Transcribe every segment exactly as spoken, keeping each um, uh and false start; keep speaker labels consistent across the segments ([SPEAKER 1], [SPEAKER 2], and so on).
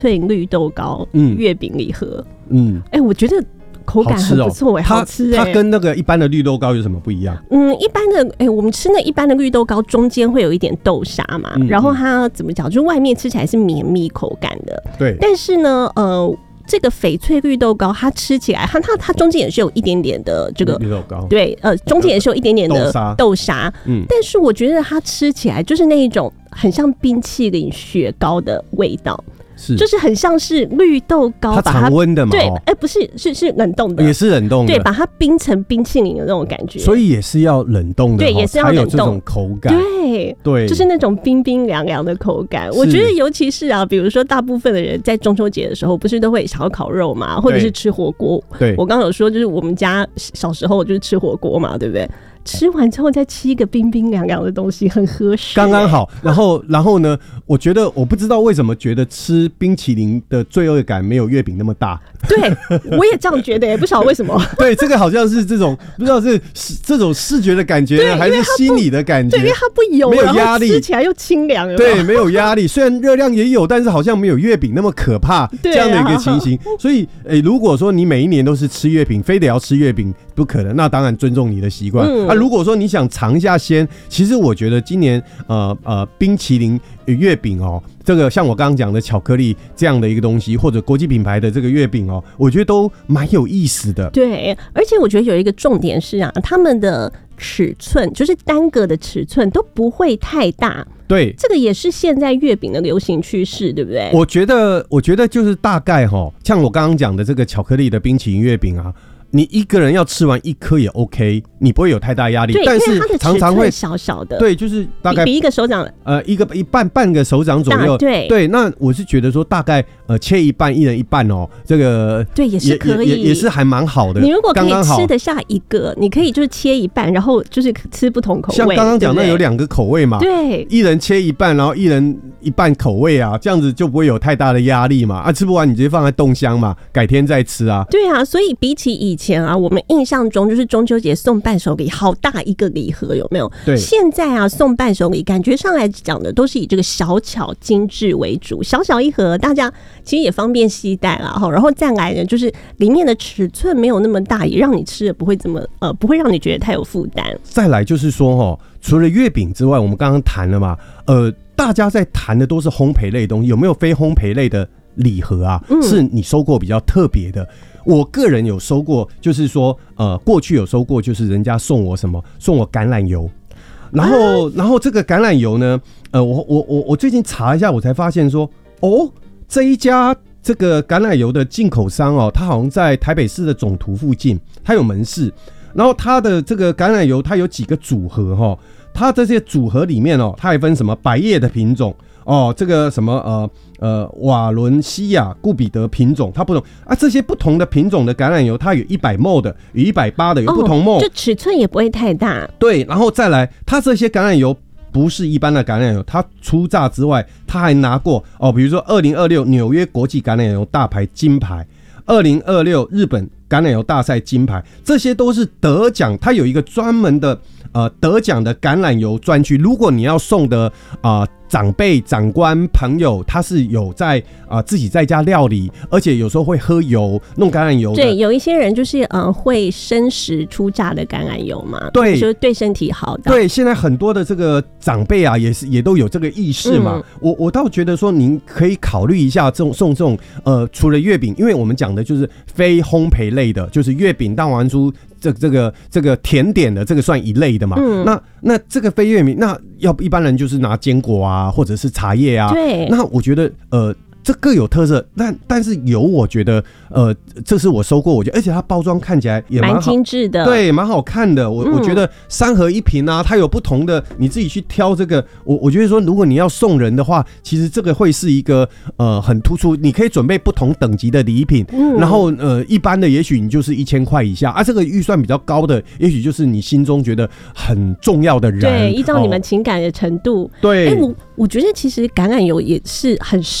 [SPEAKER 1] 脆绿豆糕月饼礼盒。嗯，哎、欸，我觉得口感很不错哎、欸，好吃哎、
[SPEAKER 2] 欸。它跟那个一般的绿豆糕有什么不一样？
[SPEAKER 1] 嗯，一般的哎、欸，我们吃那一般的绿豆糕中间会有一点豆沙嘛，嗯、然后它怎么讲，就外面吃起来是绵密口感的。
[SPEAKER 2] 对，
[SPEAKER 1] 但是呢，呃。这个翡翠绿豆糕，它吃起来，它它它中间也是有一点点的这个
[SPEAKER 2] 绿豆糕，
[SPEAKER 1] 对，呃，中间也是有一点点的
[SPEAKER 2] 豆沙，
[SPEAKER 1] 豆沙，嗯，但是我觉得它吃起来就是那一种很像冰淇淋雪糕的味道。是，就是很像是绿豆糕，
[SPEAKER 2] 它常温的嘛？
[SPEAKER 1] 对，哎、欸，不是，是是冷冻的，
[SPEAKER 2] 也是冷冻的，
[SPEAKER 1] 对，把它冰成冰淇淋的那种感觉，
[SPEAKER 2] 所以也是要冷冻的，
[SPEAKER 1] 对，也是要冷冻，
[SPEAKER 2] 才有这种口感，
[SPEAKER 1] 对
[SPEAKER 2] 对，
[SPEAKER 1] 就是那种冰冰凉凉的口感。我觉得，尤其是啊，比如说大部分的人在中秋节的时候，不是都会想要烤肉嘛，或者是吃火锅。对，我刚刚有说，就是我们家小时候就是吃火锅嘛，对不对？吃完之后再吃一个冰冰凉凉的东西，很合适、欸，
[SPEAKER 2] 刚刚好。然后，然后呢？我觉得我不知道为什么觉得吃冰淇淋的罪恶感没有月饼那么大。
[SPEAKER 1] 对，我也这样觉得、欸，不晓得为什么。
[SPEAKER 2] 对，这个好像是这种不知道是这种视觉的感觉呢，还是心理的感觉？
[SPEAKER 1] 对，因为它不油，
[SPEAKER 2] 没有压力，
[SPEAKER 1] 吃起来又清凉。
[SPEAKER 2] 对，没有压力。虽然热量也有，但是好像没有月饼那么可怕。这样的一个情形。所以，诶、欸，如果说你每一年都是吃月饼，非得要吃月饼不可能，那当然尊重你的习惯。嗯、啊，如果说你想尝一下鲜，其实我觉得今年呃呃冰淇淋月饼哦，这个像我刚刚讲的巧克力这样的一个东西，或者国际品牌的这个月饼哦，我觉得都蛮有意思的。
[SPEAKER 1] 对，而且我觉得有一个重点是啊，他们的尺寸就是单个的尺寸都不会太大。
[SPEAKER 2] 对，
[SPEAKER 1] 这个也是现在月饼的流行趋势，对不对？
[SPEAKER 2] 我觉得，我觉得就是大概哈，像我刚刚讲的这个巧克力的冰淇淋月饼啊。你一个人要吃完一颗也 OK， 你不会有太大压力。
[SPEAKER 1] 对，
[SPEAKER 2] 但是常常会
[SPEAKER 1] 小小的，
[SPEAKER 2] 对，就是大概
[SPEAKER 1] 比, 比一个手掌，
[SPEAKER 2] 呃，一个一半半个手掌左右。
[SPEAKER 1] 对
[SPEAKER 2] 对，那我是觉得说大概呃切一半，一人一半哦，这个
[SPEAKER 1] 对也是可以，
[SPEAKER 2] 也 也, 也是还蛮好的。
[SPEAKER 1] 你如果可以吃得下一个，你可以就是切一半，然后就是吃不同口味。
[SPEAKER 2] 像刚刚讲的有两个口味嘛，
[SPEAKER 1] 对，
[SPEAKER 2] 一人切一半，然后一人一半口味啊，这样子就不会有太大的压力嘛。啊，吃不完你直接放在冻箱嘛，改天再吃啊。
[SPEAKER 1] 对啊，所以比起以前啊，我们印象中就是中秋节送伴手礼，好大一个礼盒，有没有？
[SPEAKER 2] 对。
[SPEAKER 1] 现在啊，送伴手礼感觉上来讲的都是以这个小巧精致为主，小小一盒，大家其实也方便携带啦。然后再来呢，就是里面的尺寸没有那么大，也让你吃的不会这么呃，不会让你觉得太有负担。
[SPEAKER 2] 再来就是说哈，除了月饼之外，我们刚刚谈了嘛，呃，大家在谈的都是烘焙类的东西，有没有非烘焙类的礼盒啊？嗯、是你收过比较特别的？我个人有收过，就是说，呃，过去有收过，就是人家送我什么，送我橄榄油，然后，啊、然后这个橄榄油呢，呃，我我我我最近查一下，我才发现说，哦，这一家这个橄榄油的进口商哦，他好像在台北市的总图附近，他有门市，然后他的这个橄榄油，它有几个组合哈、哦，它这些组合里面哦，它还分什么百叶的品种。哦，这个什么呃呃瓦伦西亚固比德品种，它不同啊，这些不同的品种的橄榄油，它有一百 ml 的，有一百八的，有不同 ml，、哦、
[SPEAKER 1] 就尺寸也不会太大。
[SPEAKER 2] 对，然后再来，它这些橄榄油不是一般的橄榄油，它出榨之外，它还拿过哦，比如说二零二六纽约国际橄榄油大牌金牌，二零二六日本橄榄油大赛金牌，这些都是得奖，它有一个专门的呃得奖的橄榄油专区。如果你要送的啊。呃长辈、长官、朋友，他是有在啊、呃、自己在家料理，而且有时候会喝油，弄橄榄油的。
[SPEAKER 1] 对，有一些人就是呃会生食出榨的橄榄油嘛，
[SPEAKER 2] 对，
[SPEAKER 1] 就是对身体好的。
[SPEAKER 2] 对，现在很多的这个长辈啊，也是也都有这个意识嘛。嗯、我我倒觉得说，您可以考虑一下这种送这种呃，除了月饼，因为我们讲的就是非烘焙类的，就是月饼、蛋黄酥。这这个这个甜点的这个算一类的嘛？嗯、那那这个非月饼，那要一般人就是拿坚果啊，或者是茶叶啊。
[SPEAKER 1] 对。
[SPEAKER 2] 那我觉得呃。这各有特色，但但是油我觉得，呃，这是我收过，我觉得，而且它包装看起来也蛮
[SPEAKER 1] 精致的，
[SPEAKER 2] 对，蛮好看的。我、嗯、我觉得三盒一瓶啊，它有不同的，你自己去挑这个。我我觉得说，如果你要送人的话，其实这个会是一个呃很突出，你可以准备不同等级的礼品，嗯、然后呃一般的也许你就是一千块以下啊，这个预算比较高的，也许就是你心中觉得很重要的人，
[SPEAKER 1] 对，依照你们情感的程度，
[SPEAKER 2] 哦、对。
[SPEAKER 1] 欸我我觉得其实橄榄油也是很实用的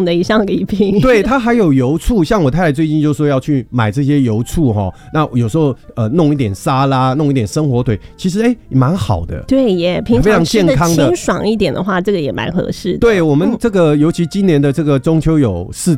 [SPEAKER 1] 的一项礼品。
[SPEAKER 2] 对，它还有油醋，像我太太最近就说要去买这些油醋哈，那有时候呃弄一点沙拉，弄一点生火腿，其实哎蛮好的。
[SPEAKER 1] 对耶，平常吃的清爽一点的话，这个也蛮合适的。
[SPEAKER 2] 对，我们这个、嗯、尤其今年的这个中秋有四